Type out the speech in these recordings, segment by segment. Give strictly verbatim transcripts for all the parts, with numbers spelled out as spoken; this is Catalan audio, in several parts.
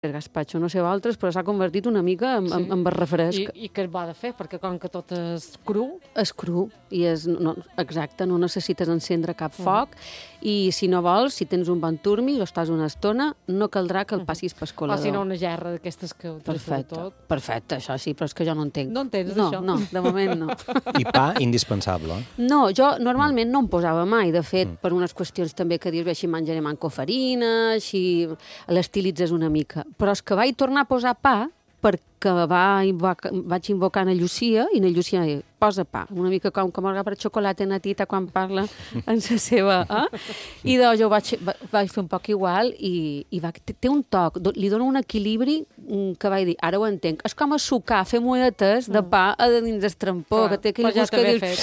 el gaspatxo, no sé altres, però s'ha convertit una mica en, sí. en, en refresc. I, I què va de fer? Perquè com que tot és cru... És cru, i és, no, exacte, no necessites encendre cap foc, uh -huh. i si no vols, si tens un bon turmi, o estàs una estona, no caldrà que el passis pel colador. O si no, una gerra d'aquestes que ho perfecte, tot. Perfecte, això sí, però és que jo no entenc. No entens, no, això? No, de moment no. I pa, indispensable. No, jo normalment no em posava mai, de fet, mm. per unes qüestions també que dius, bé, així menjaré manco farina, així l'estilitzes una mica. Però és que vaig tornar a posar pa perquè va invoca, vaig invocar na Llucia i na Llucia deia, posa pa, una mica com que m'agrada per xocolata na tita quan parla en la seva... Eh? I doncs jo vaig, vaig fer un poc igual i, i va, té un toc, li dona un equilibri que vaig dir, ara ho entenc, és com a sucar, fer moetes de pa a dins del trampó, que té aquell gust que dius...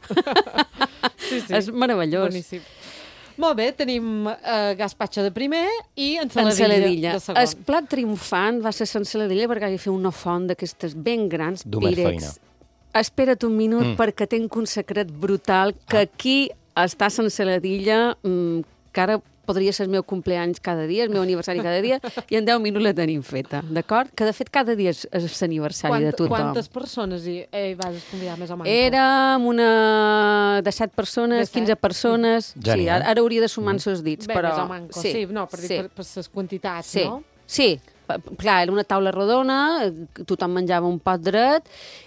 sí, sí. És meravellós. Boníssim. Molt bé, tenim eh, gaspatxo de primer i ensaladilla, ensaladilla de segon. El plat triomfant va ser ensaladilla perquè vaig fer una font d'aquestes ben grans, Pirex. Espera't un minut mm. perquè tinc un secret brutal que aquí està l'ensaladilla mmm, que ara podria ser el meu cumpleaños cada dia, el meu aniversari cada dia, i en deu minuts la tenim feta, d'acord? Que, de fet, cada dia és, és l'aniversari Quant, de tothom. Quantes persones hi, hi vas convidar més o menys? Érem una de set persones, de set? quinze persones... Genial. Sí, ara, ara hauria de sumar mm. els dits, Bé, però... més o manco, sí, sí no, per, sí. per, per les quantitats, sí. no? Sí, clar, era una taula rodona, tothom menjava un pot dret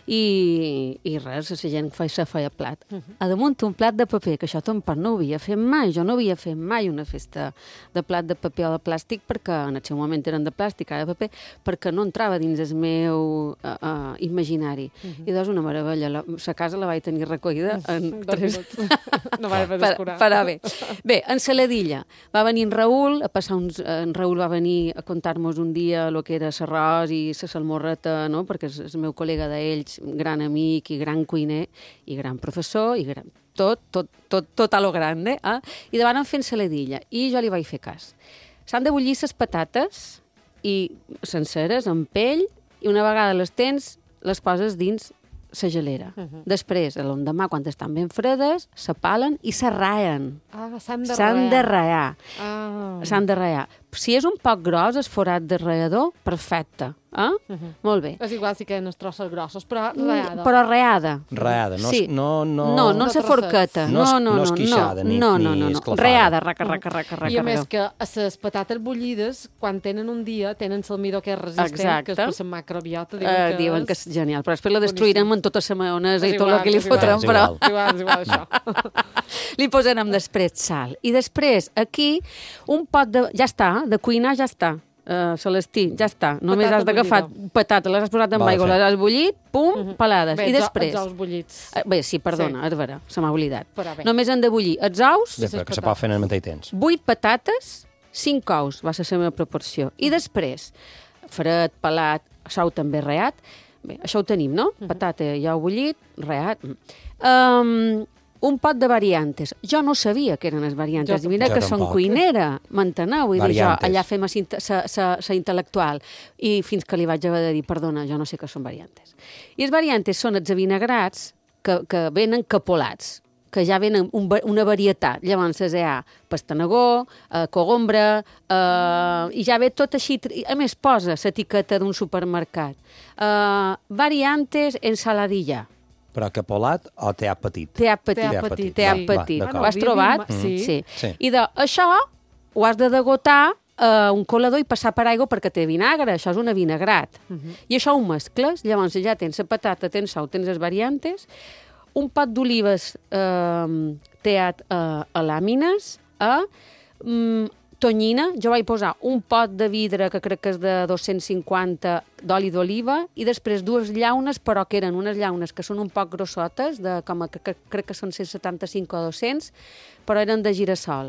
i, i res, la gent feia, feia plat. Uh -huh. A damunt un plat de paper, que això tampoc no ho havia fet mai, jo no havia fet mai una festa de plat de paper o de plàstic, perquè en el seu moment eren de plàstic, ara de paper, perquè no entrava dins el meu uh, uh, imaginari. Uh -huh. I doncs una meravella, la, la casa la vaig tenir recollida en tres... no vaig haver d'escurar. Però bé. Bé, ensaladilla. Va venir en Raül, a passar uns, en Raül va venir a contar-nos un dia el que era l'arròs i la salmorreta, no? Perquè és el meu col·lega d'ells, gran amic i gran cuiner i gran professor i gran... tot, tot, tot, tot a lo grande. Eh? I davant em fent ensaladilla i jo li vaig fer cas. S'han de bullir les patates i senceres, amb pell, i una vegada les tens, les poses dins la gelera. Uh -huh. Després, l'endemà, quan estan ben fredes, s'apalen i s'arraen. Ah, s'han de S'han de raar. Ah. S'han de raar. Si és un poc gros, el forat de raador, perfecte. Eh? Uh -huh. Molt bé. És igual si queden els trossos grossos, però reada. Però reada. Reada, no... Sí. No, no, no, no la forqueta. No, no, no, no esquixada, no, ni, no, no, ni no, no. esclafada. Reada, raca, raca, raca, raca. I a més que a les patates bullides, quan tenen un dia, tenen el midó que és resistent, exacte. que és per la macrobiota. Diuen, uh, que, diuen és... que és genial, però després la destruirem amb tota la maonesa i tot el que li igual, fotrem, però... És igual, és igual, això. Li posarem després sal. I després, aquí, un pot de... Ja està, de cuinar ja està. Uh, Celestí, ja està. Només patata has d'agafar patata, les has posat en aigua, les has bullit, pum, uh -huh. pelades. Bé, I després... els ous bullits. Uh, bé, sí, perdona, sí. És vera, se m'ha oblidat. Bé. Només han de bullir els ous... Bé, però que se pot fer en el mateix temps. vuit patates, cinc ous, va ser la meva proporció. I després, fred, pelat, això també reat. Bé, això ho tenim, no? Uh -huh. Patata i ou bullit, reat. Um, un pot de variantes. Jo no sabia que eren les variantes. Jo, Mira jo que tampoc. Som cuinera, m'enteneu? Vull variantes. dir, jo allà fem la intel·lectual i fins que li vaig haver de dir, perdona, jo no sé què són variantes. I les variantes són els avinagrats que, que venen capolats, que ja venen un, una varietat. Llavors hi ha pastanagó, eh, cogombra, eh, i ja ve tot així. A més, posa l'etiqueta d'un supermercat. Eh, variantes ensaladilla. Però capolat o teat petit? Teat petit. Teat petit. Teat petit. Ho has trobat? Sí. sí. sí. I de, això ho has de degotar a un colador i passar per aigua perquè té vinagre. Això és un vinagrat. Uh -huh. I això ho mescles. Llavors ja tens la patata, tens ou, tens les variantes, un pot d'olives eh, teat eh, a làmines, a mm, tonyina. Jo vaig posar un pot de vidre que crec que és de dos-cents cinquanta d'oli d'oliva i després dues llaunes, però que eren unes llaunes que són un poc grossotes, de, com a, que, que crec que són cent setanta-cinc o dos-cents, però eren de girassol.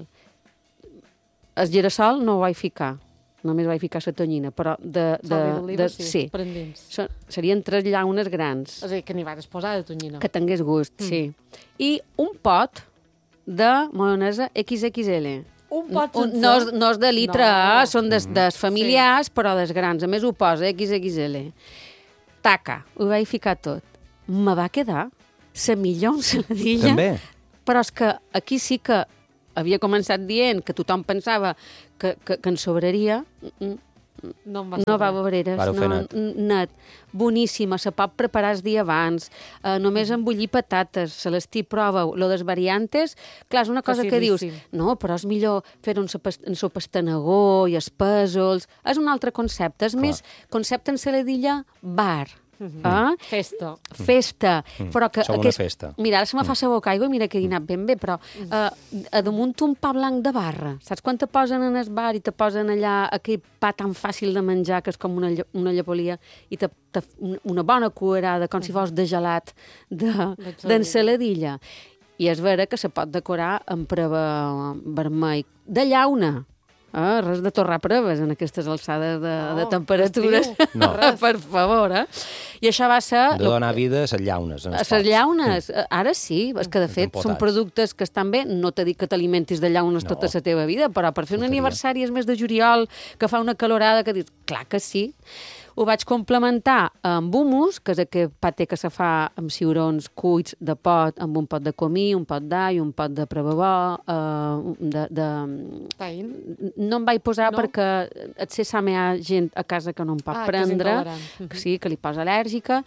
El girassol no ho vaig ficar, només vaig ficar la tonyina, però de... de, de, de sí, sí. Prendins. So, serien tres llaunes grans. És a dir, que n'hi vas posar de tonyina. Que tingués gust, mm. sí. I un pot de maionesa equis equis ele. Un pot un, no, és, no és de litre, no. Són des, des familiars, sí. Però des grans. A més, ho posa equis equis ele. Taca, ho vaig ficar tot. Me va quedar la millor ensaladilla. També? Però és que aquí sí que havia començat dient que tothom pensava que, que, que en sobraria. No, em va No va a saber. Obreres, Vareu fer no, net. n- net. Boníssima, se pot preparar el dia abans. Uh, només embullir patates, se l'estiu prova. Lo des variantes, clar, és una cosa que dius, Facilíssim. no, però és millor fer un sopa, un sopa estanagó i els pèsols. És un altre concepte, és Clar. més concepte en saladilla bar. Mhm. Ah? Festa. Festa. Mm. Però que, Sou una aquest- festa. Mira, ara se me fa sa boca aigua i mira que he dinat ben bé, però uh, a damunt un pa blanc de barra. Saps quan te posen en el bar i te posen allà aquell pa tan fàcil de menjar que és com una, lle- una llepolia i te, te, un- una bona cuerada, com si fos de gelat de- d'ensaladilla. I és vera que se pot decorar amb preva vermell de llauna. Ah, res de torrar preves en aquestes alçades de, Oh, de temperatures. estiu. No. Per favor, eh? I això va ser... De donar vida a les llaunes. en A els les pots. llaunes, mm. ara sí, és que de fet Empotats. són productes que estan bé, no t'he dit que t'alimentis de llaunes No. tota la teva vida, però per fer un Faltaria. aniversari és mes de juliol, que fa una calorada, que dius, clar que sí. Ho vaig complementar amb hummus, que és aquest paté que se fa amb ciurons cuits de pot, amb un pot de comí, un pot d'all, un pot de prebabó, eh, de, de... Taïn. No em vaig posar No? perquè et sé sa, hi ha gent a casa que no em pot Ah, que és prendre, intolerant. Mhm. que sí, que li posa al·lèrgica.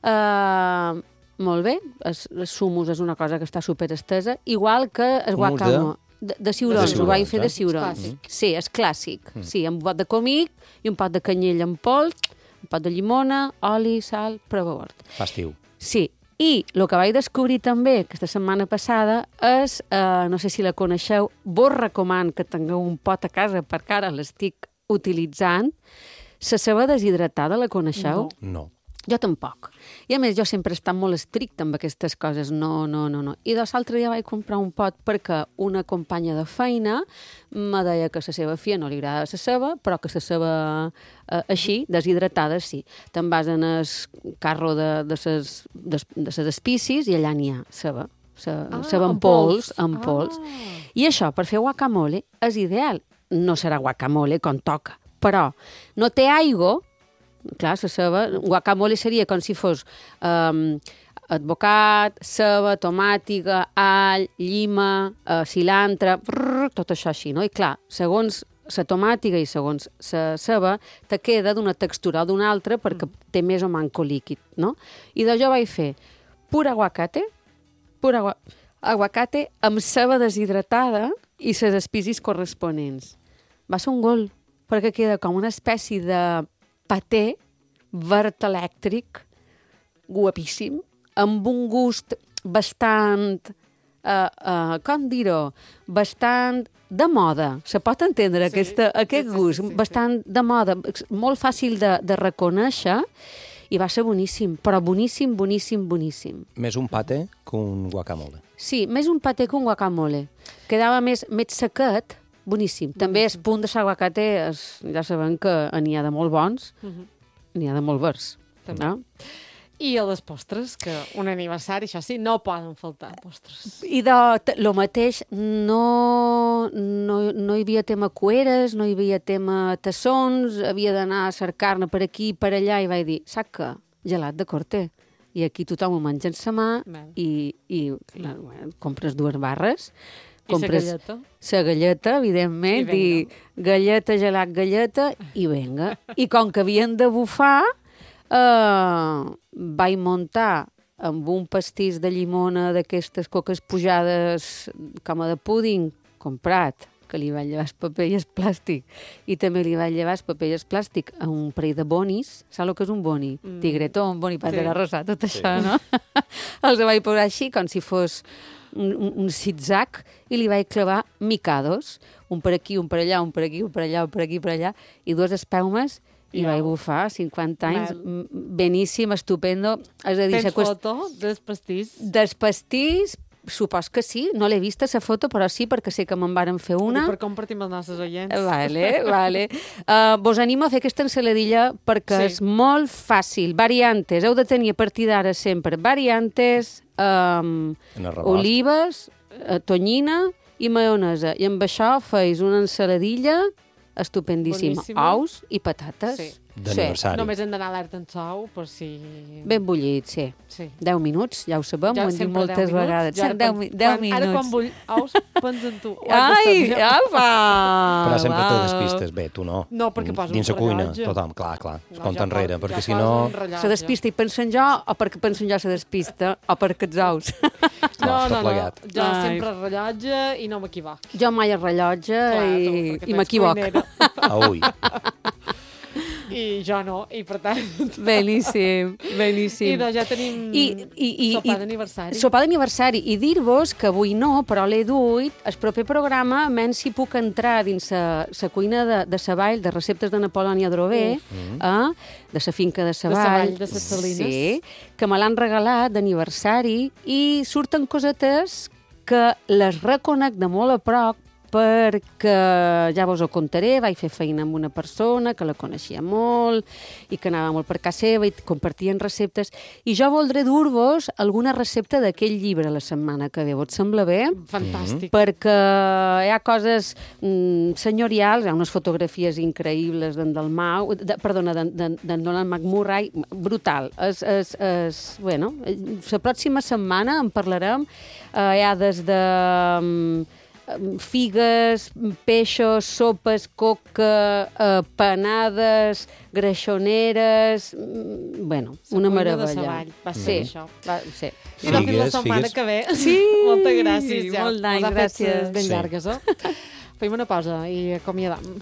Uh, molt bé, es, els sumus és una cosa que està superestesa, igual que el Hummus de? guacamole. De, de ciurons, De ho vaig ciurons, fer eh? de ciurons. És clàssic. Sí, és clàssic. Mm. Sí, amb un pot de comí i un pot de canyella en pols, un pot de llimona, oli, sal, prebord. Fa estiu. Sí, i el que vaig descobrir també aquesta setmana passada és, eh, no sé si la coneixeu, vos recoman que tingueu un pot a casa perquè ara l'estic utilitzant. La ceba deshidratada, la coneixeu? No. No. Jo tampoc. I a més, jo sempre he estat molt estricta amb aquestes coses. No, no, no, no. I doncs l'altre dia vaig comprar un pot perquè una companya de feina me deia que a la seva filla no li agrada la ceba, però que la ceba eh, així, deshidratada, sí. Te'n vas en el carro de, de, ses, de, de ses espícies i allà n'hi ha ceba. Ceba, Ah, ceba en en pols, pols. en pols. Ah. I això, per fer guacamole, és ideal. No serà guacamole com toca, però no té aigua. Clar, la ceba, guacamole seria com si fos um, advocat, ceba, tomàtica, all, llima, uh, cilantre, brrr, tot això així, no? I clar, segons la tomàtica i segons la ceba, te queda d'una textura o d'una altra perquè té més o manco líquid, no? I de jo vaig fer pur aguacate, pur agua, aguacate amb ceba deshidratada i les espícies corresponents. Va ser un gol, perquè queda com una espècie de paté verd elèctric, guapíssim, amb un gust bastant, uh, uh, com dir-ho, bastant de moda. Se pot entendre Sí, aquesta, aquest sí, sí, gust, sí, sí, bastant de moda, molt fàcil de, de reconèixer, i va ser boníssim, però boníssim, boníssim, boníssim. Més un pate que un guacamole. Sí, més un paté que un guacamole. Quedava més, més sequet, boníssim. També el punt de l'aguacate, és- ja sabem que n'hi ha de molt bons, Mhm. n'hi ha de molt verds. També. No? I a les postres, que un aniversari, això sí, no poden faltar postres. I de t- lo mateix, no, no, no hi havia tema cueres, no hi havia tema tassons, havia d'anar a cercar-ne per aquí i per allà, i vaig dir, saps què? Gelat de Corté. I aquí tothom ho menja en sa mà Bé. i, i clar, bueno, compres dues barres, I la compres galleta. la galleta, evidentment, I i, galleta, gelat, galleta, i venga. I com que havien de bufar, eh, vaig muntar amb un pastís de llimona d'aquestes coques pujades com a de púding comprat, que li vaig llevar el paper i el plàstic, i també li vaig llevar el paper i el plàstic a un parell de bonis. Saps el que és un boni? Mm. Tigretó, un boni pantera Sí. rosa, tot això, no? Els vaig posar així, com si fos un, un, un zig-zag, i li vaig clavar micados, un per aquí, un per allà, un per aquí, un per allà, un per aquí, per allà, i dues espelmes, i Iau. vaig bufar, cinquanta anys, Mel. m- beníssim, estupendo. És a dir, Tens la qüest- foto del pastís? dels pastís, supos que sí, no l'he vista, la foto, però sí, perquè sé que me'n varen fer una. Per compartir amb els nostres oients. Vale, vale. Uh, vos animo a fer aquesta ensaladilla perquè Sí. és molt fàcil. Variantes, heu de tenir a partir d'ara sempre variantes, um, En el rebost. olives, uh, tonyina i maionesa. I amb això feis una ensaladilla estupendíssima. Boníssima. Ous i patates. Sí. d'aniversari. Només hem d'anar alerta en sou, per si... Ben bullit, sí. Sí. deu minuts, ja ho sabem, Ja ho hem dit sempre moltes deu minuts. vegades. Jo ara Són deu, quan- mi- deu quan- Ara quan minuts. vull ous, pensa en tu. Ho has de Ai, saber. apa! Però sempre te despistes, bé, tu no. No, perquè poso Dins un la cuina, rellotge. tothom, clar, clar, es No, compta ja enrere, poso- perquè ja si poso no... un rellotge. Se despista i pensa en jo, o perquè pensa en jo se despista, o perquè ets ous. No, tot no, no, plegat. jo Ai. sempre rellotge i no m'equivoc. Jo mai el rellotge Clar, tu, i, perquè tu i ets m'equivoc. cuinera. Ah, ui. I jo no, i per tant... Beníssim, beníssim. I doncs ja tenim I, i, i, sopar i- d'aniversari. Sopar d'aniversari. I dir-vos que avui no, però l'he duit, el proper programa, menys si puc entrar dins la cuina de, de Savall, de receptes de Napolònia Drové, eh, de la finca de Savall. Savall, de ses Salines. Sí, que me l'han regalat d'aniversari i surten cosetes que les reconec de molt a prop perquè ja vos ho contaré, vaig fer feina amb una persona que la coneixia molt i que anava molt per casa seva i compartien receptes. I jo voldré dur-vos alguna recepta d'aquell llibre la setmana que ve. Vos sembla bé? Fantàstic. Perquè hi ha coses mm, senyorials, hi ha unes fotografies increïbles d'en Dalmau, de, perdona, d'en d'en- d'en Donald McMurray, brutal. Es, es, es, bueno, la pròxima setmana en parlarem. Eh, hi ha des de... mm, figues, peixos, sopes, coca, eh, panades, greixoneres... mm, Bueno, La una cuina de meravella. Savall, va ser Sí, això. va, sí. I no fins la Figues, setmana figues. que ve. Sí, Moltes gràcies. Ja. molt d'any, Mos ha fet gràcies. ben Sí. llargues, eh? Fem una pausa i acomiadam.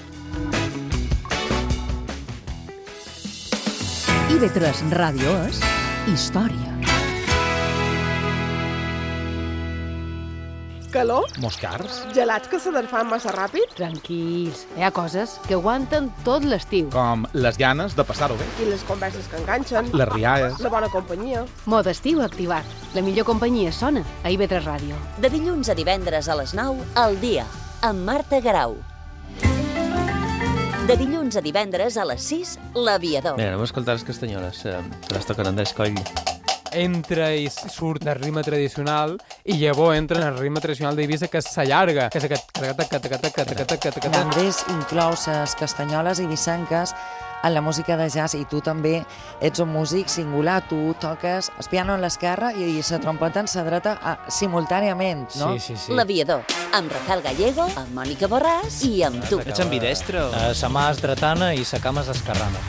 I V tres Ràdio és història. Calor? Moscars? Gelats que se desfan massa ràpid? Tranquils, hi ha coses que aguanten tot l'estiu. Com les ganes de passar-ho bé. I les converses que enganxen? Les rialles. La bona companyia? Mod estiu activat. La millor companyia sona a I V tres Ràdio. De dilluns a divendres a les nou, al dia, amb Marta Garau. De dilluns a divendres a les sis, l'Aviador. Mira, anem a escoltar les castanyoles, eh, que les toquen Andrés Coll. Entra i surt el ritme tradicional i llavors entra en el ritme tradicional d'Eivissa que s'allarga, que és aquest... Andrés inclou les castanyoles i vissanques en la música de jazz i tu també ets un músic singular, tu toques el piano en l'esquerra i la trompeta en la dreta ah, simultàniament, no? Sí, sí, sí. L'Aviador, amb Rafael Gallego, amb Mònica Borràs i amb tu. Ets ambidestre o...? Uh, sa mà és dretana i sa cama és esquerrana.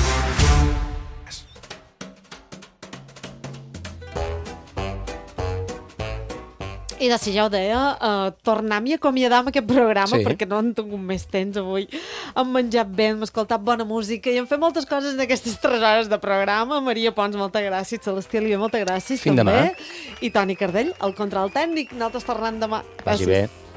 I de si ja ho deia, uh, tornem i acomiadam aquest programa Sí. perquè no han tingut més temps avui. Hem menjat bé, hem escoltat bona música i hem fet moltes coses en aquestes tres hores de programa. Maria Pons, moltes gràcies. Celestí Alier, moltes gràcies. Fins també. demà. I Toni Cardell, el control tècnic. Nosaltres tornem demà. Vagi bé.